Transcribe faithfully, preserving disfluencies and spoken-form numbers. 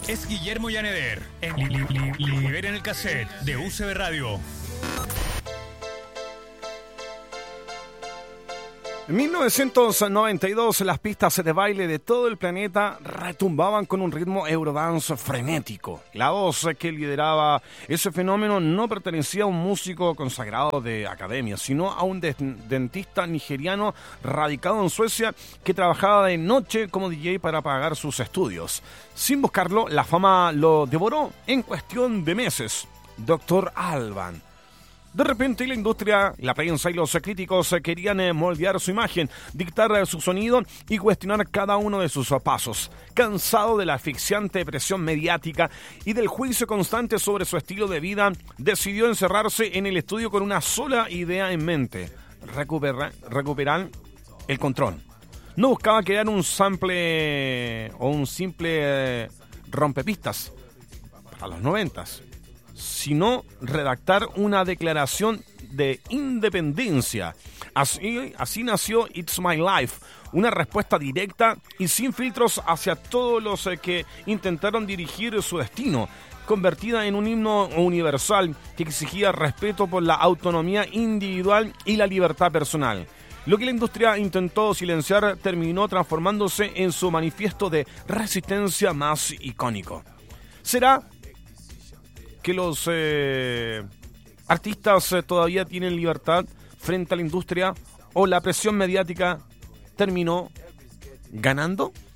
Es Guillermo Yaneder en li, li, li, Liberen el Cassette de U C B Radio. En mil novecientos noventa y dos, las pistas de baile de todo el planeta retumbaban con un ritmo eurodance frenético. La voz que lideraba ese fenómeno no pertenecía a un músico consagrado de academia, sino a un de- dentista nigeriano radicado en Suecia que trabajaba de noche como D J para pagar sus estudios. Sin buscarlo, la fama lo devoró en cuestión de meses. doctor Alban. De repente la industria, la prensa y los críticos querían moldear su imagen, dictar su sonido y cuestionar cada uno de sus pasos. Cansado de la asfixiante presión mediática y del juicio constante sobre su estilo de vida, decidió encerrarse en el estudio con una sola idea en mente: recuperar, recuperar el control. No buscaba crear un sample o un simple rompepistas para los noventas, sino redactar una declaración de independencia. Así, así nació It's My Life, una respuesta directa y sin filtros hacia todos los eh, que intentaron dirigir su destino, convertida en un himno universal que exigía respeto por la autonomía individual y la libertad personal. Lo que la industria intentó silenciar terminó transformándose en su manifiesto de resistencia más icónico. ¿Será que los eh, artistas eh, todavía tienen libertad frente a la industria, o la presión mediática terminó ganando?